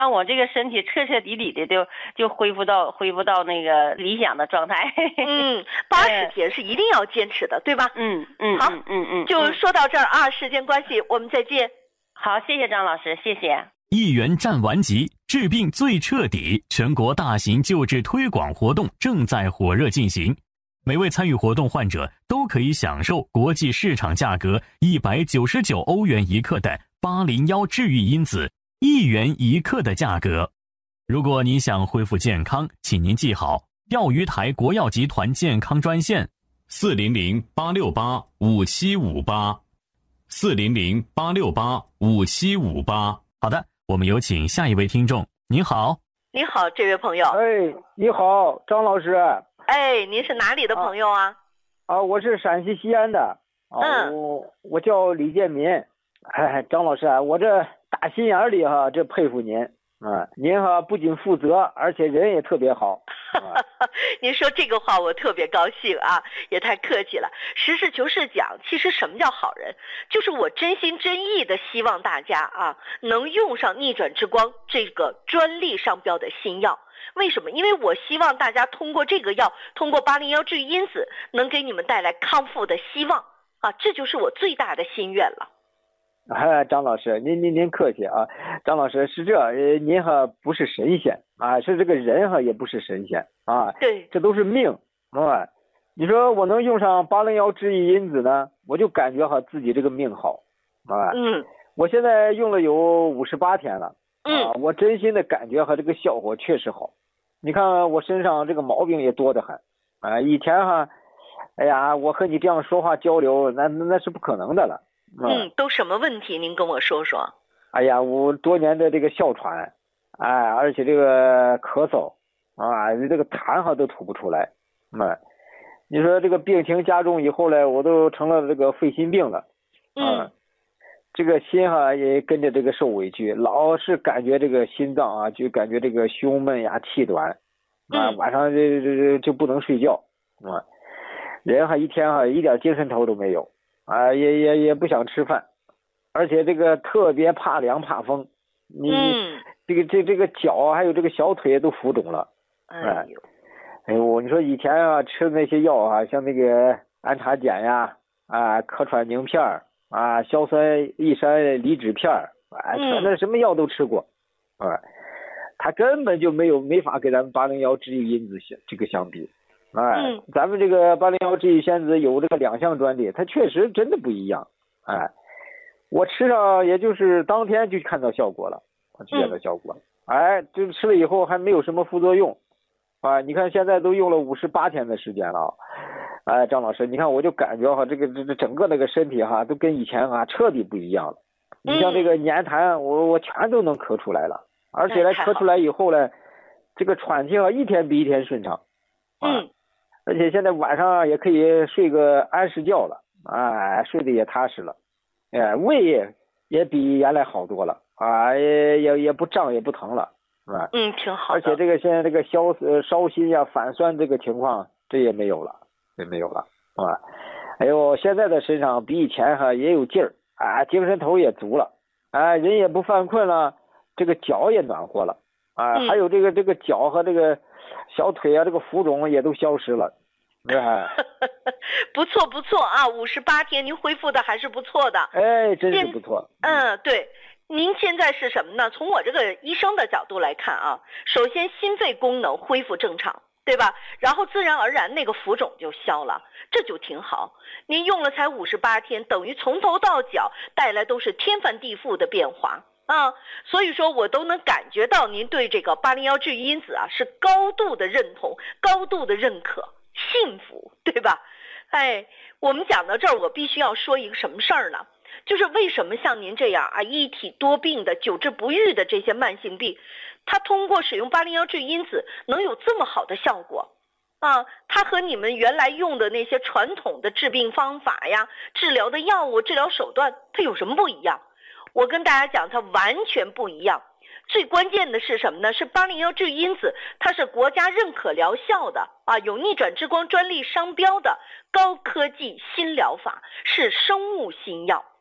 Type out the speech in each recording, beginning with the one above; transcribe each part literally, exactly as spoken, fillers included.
让我这个身体彻彻底底的就就恢复到恢复到那个理想的状态。 嗯，八十天是一定要坚持的，对吧？ 嗯嗯， 好， 嗯嗯嗯， 就说到这儿啊，时间关系，我们再见。 好，谢谢张老师，谢谢。 一元战完疾，治病最彻底，全国大型救治推广活动正在火热进行。每位参与活动患者都可以享受国际市场价格一百九十九欧元一克的八零幺治愈因子，一元一克的价格。如果你想恢复健康，请您记好钓鱼台国药集团健康专线四零零八六八五七五八，四零零八六八五七五八。好的，我们有请下一位听众。您好。 你好，这位朋友。 哎，你好，张老师。 哎，您是哪里的朋友啊？ 啊，啊我是陕西西安的。啊、 嗯。 我我叫李建民。哎，张老师啊，我这打心眼里哈，这佩服您啊！您哈不仅负责，而且人也特别好。 啊、您说这个话我特别高兴啊，也太客气了。实事求是讲，其实什么叫好人？就是我真心真意的希望大家啊，能用上逆转之光这个专利商标的新药。为什么？因为我希望大家通过这个药，通过八零幺治愈因子，能给你们带来康复的希望啊！这就是我最大的心愿了。 哎，张老师，您您您客气啊。张老师是这，呃，您哈不是神仙啊，是这个人哈也不是神仙啊。 对， 这都是命啊。你说我能用上八零幺治愈因子呢，我就感觉哈自己这个命好啊。 嗯。 我现在用了有五十八天了。 嗯。 啊，我真心的感觉和这个效果确实好。你看我身上这个毛病也多得很啊！以前哈，哎呀，我和你这样说话交流，那那是不可能的了。 嗯，都什么问题？您跟我说说。 哎呀，我多年的这个哮喘，哎，而且这个咳嗽啊，这个痰哈都吐不出来。嗯，你说这个病情加重以后呢，我都成了这个肺心病了。 嗯。 这个心哈也跟着这个受委屈，老是感觉这个心脏啊，就感觉这个胸闷呀、气短，啊， 嗯、 晚上这这就不能睡觉，啊，人哈一天哈一点精神头都没有，啊，也也也不想吃饭，而且这个特别怕凉怕风，你、 嗯、 这个这这个脚还有这个小腿都浮肿了， 哎呦， 哎呦，你说以前啊吃的那些药啊，像那个安茶碱呀，啊，咳喘宁片儿。啊，硝酸益山离脂片儿，啊，反正什么药都吃过，啊，他根本就没有没法跟咱们八零幺治愈因子相这个相比，哎、 嗯， 咱们这个八零幺治愈仙子有这个两项专利，它确实真的不一样，哎，我吃上也就是当天就看到效果了，就见到效果了，嗯、哎，这吃了以后还没有什么副作用，啊，你看现在都用了五十八天的时间了。哎，张老师，你看我就感觉哈，这个这这整个那个身体哈，都跟以前啊彻底不一样了。你像这个粘痰，我我全都能咳出来了，而且呢，咳出来以后呢，这个喘气啊，一天比一天顺畅。 嗯。 而且现在晚上也可以睡个安适觉了，哎，睡得也踏实了，哎，胃也也比原来好多了啊，也也也不胀也不疼了，是吧？ 嗯，挺好的。 而且这个现在这个消呃烧心呀、反酸这个情况，这也没有了。也没有了，啊，哎呦，现在的身上比以前哈也有劲儿啊，精神头也足了，啊，人也不犯困了，这个脚也暖和了，啊， 嗯、 还有这个这个脚和这个小腿啊，这个浮肿也都消失了，是吧？ 不错不错啊，五十八天您恢复的还是不错的， 哎，真是不错。 嗯，对。您现在是什么呢？从我这个医生的角度来看啊，首先心肺功能恢复正常。对吧？然后自然而然那个浮肿就消了，这就挺好。您用了才五十八天，等于从头到脚带来都是天翻地覆的变化啊！所以说我都能感觉到您对这个八零幺治愈因子啊是高度的认同、高度的认可、幸福，对吧？哎，我们讲到这儿，我必须要说一个什么事儿呢？就是为什么像您这样啊一体多病的、久治不愈的这些慢性病，它通过使用八零幺治愈因子能有这么好的效果啊？它和你们原来用的那些传统的治病方法呀、治疗的药物、治疗手段，它有什么不一样？我跟大家讲，它完全不一样。最关键的是什么呢？是八零幺治愈因子，它是国家认可疗效的啊，有逆转之光专利商标的高科技新疗法，是生物新药。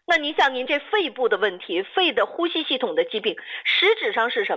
那您像您这肺部的问题，肺的呼吸系统的疾病，实质上是什么？